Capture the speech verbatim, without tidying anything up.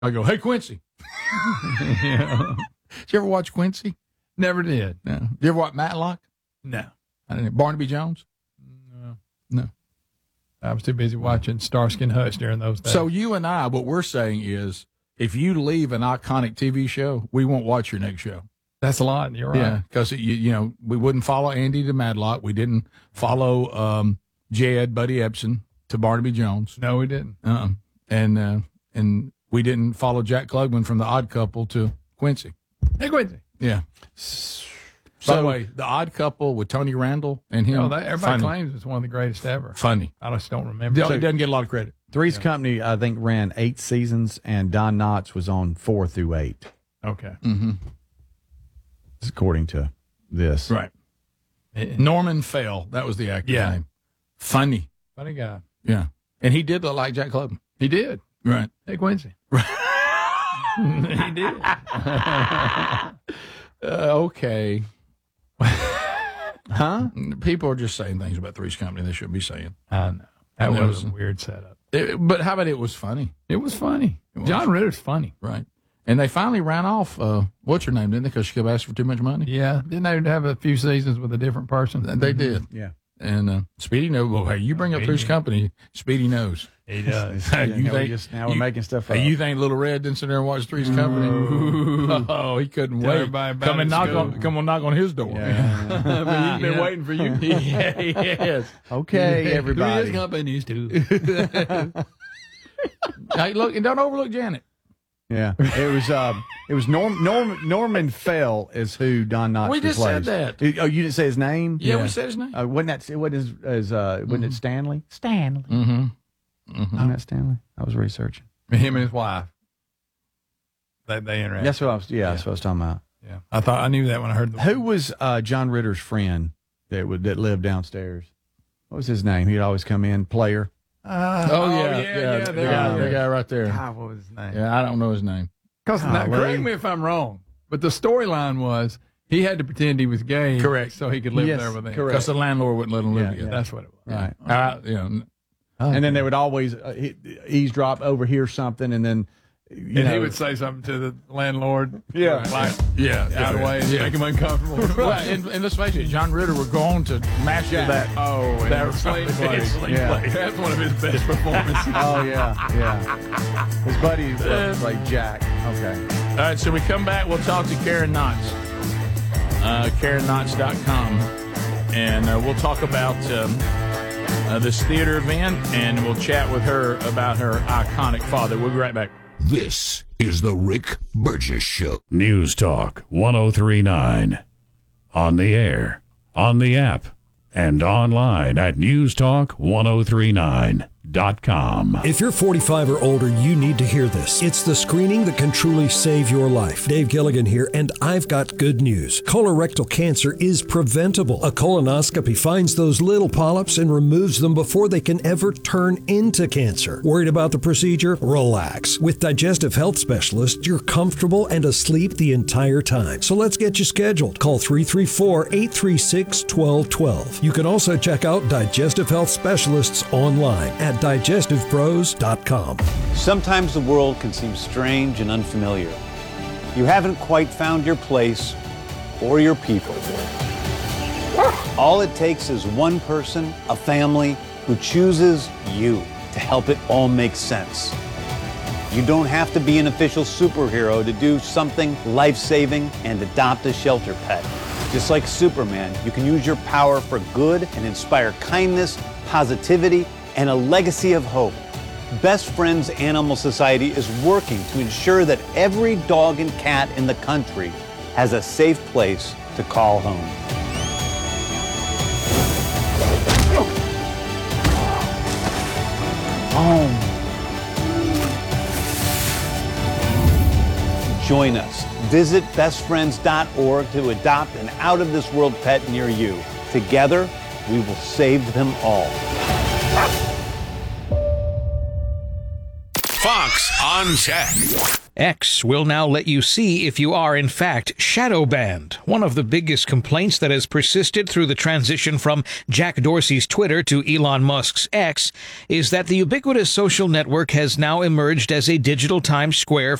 I go, hey, Quincy. Yeah. Did you ever watch Quincy? Never did. No. Did you ever watch Matlock? No. I didn't. Barnaby Jones? No. No. I was too busy watching Starsky and Hutch during those days. So you and I, what we're saying is, if you leave an iconic T V show, we won't watch your next show. That's a lot. You're right. Yeah, because, you, you know, we wouldn't follow Andy to Matlock. We didn't follow um, Jed, Buddy Ebsen, to Barnaby Jones. No, we didn't. Uh-uh. And uh, and we didn't follow Jack Klugman from The Odd Couple to Quincy. Hey, Quincy. Yeah. By the way, The Odd Couple with Tony Randall and him. No, that, everybody funny. claims it's one of the greatest ever. Funny. I just don't remember. It doesn't get a lot of credit. Three's Company, I think, ran eight seasons, and Don Knotts was on four through eight. Okay. Mm-hmm. According to this. Right. Norman Fell. That was the actor's Yeah. name. Funny. Funny guy. Yeah. And he did look like Jack Klugman. He did. Right. Hey, Quincy. He did. uh, okay. Huh? People are just saying things about Three's Company they shouldn't be saying. I know. That And it was, was- a weird setup. It- but how about it was funny? It was funny. was. John Ritter's funny. Right. And they finally ran off, uh, what's her name, didn't they? Because she kept asking for too much money. Yeah. Didn't they have a few seasons with a different person? And They did. Yeah. And uh, Speedy knows. Well, hey, you bring up Three's Company, Speedy knows. He does. Hey, Yeah, you now, we think, just, now we're you- making stuff up. Hey, you think Little Red didn't sit there and watch Three's Company? Oh, he couldn't Tell wait. everybody about Come and it, knock Scoob. on, come on, knock on his door. Yeah. But he's been Yeah. waiting for you. Yeah, yes. Okay, everybody. Three's companies too. Hey, look, and don't overlook Janet. Yeah, it was uh, it was Norm, Norm Norman Fell is who Don Knotts We just said replaced. that. Oh, you didn't say his name? Yeah, we said his name. Uh, wasn't that it wasn't his, his uh wasn't it Stanley? Stanley. Mm-hmm. Wasn't that Stanley? I was researching. Him and his wife. They they interact. That's what I was. Yeah, that's what I was talking about. Yeah. I thought I knew that when I heard the Who was uh, John Ritter's friend that would that lived downstairs? What was his name? He'd always come in. Player. Uh, Oh, yeah, yeah, yeah, yeah. the, there guy, you the go. guy right there. God, what was his name? Yeah, I don't know his name. Because Golly. correct me if I'm wrong, but the storyline was he had to pretend he was gay, Correct. so he could live Yes, there with him. correct. Because the landlord wouldn't let him live Yeah, together. That's what it was. Right. Uh, you know, And then they would always uh, he- eavesdrop, overhear something, and then you And know he would say something to the landlord. Yeah. Like, yeah, out of the way, and yeah. make him uncomfortable. Well, and, and let's face it, John Ritter would go on to master Yeah. that. Oh, and That the Slate was- Play. Slate Yeah. Play. That's one of his best performances. Oh yeah, yeah. His buddy was like Jack. Okay. All right, so we come back. We'll talk to Karen Knotts, uh, Karen Knotts dot com, and uh, we'll talk about um, uh, this theater event, and we'll chat with her about her iconic father. We'll be right back. This is the Rick Burgess Show. News Talk one oh three point nine. On the air, on the app, and online at news talk ten thirty-nine dot com. If you're forty-five or older, you need to hear this. It's the screening that can truly save your life. Dave Gilligan here, and I've got good news. Colorectal cancer is preventable. A colonoscopy finds those little polyps and removes them before they can ever turn into cancer. Worried about the procedure? Relax. With Digestive Health Specialists, you're comfortable and asleep the entire time. So let's get you scheduled. Call three three four, eight three six, one two one two. You can also check out Digestive Health Specialists online at digestive pros dot com. Sometimes the world can seem strange and unfamiliar. You haven't quite found your place or your people. All it takes is one person, a family, who chooses you to help it all make sense. You don't have to be an official superhero to do something life-saving and adopt a shelter pet. Just like Superman, you can use your power for good and inspire kindness, positivity, and a legacy of hope. Best Friends Animal Society is working to ensure that every dog and cat in the country has a safe place to call home. Home. Join us. Visit best friends dot org to adopt an out-of-this-world pet near you. Together, we will save them all. Fox on Tech. X will now let you see if you are, in fact, shadow banned. One of the biggest complaints that has persisted through the transition from Jack Dorsey's Twitter to Elon Musk's X is that the ubiquitous social network has now emerged as a digital Times Square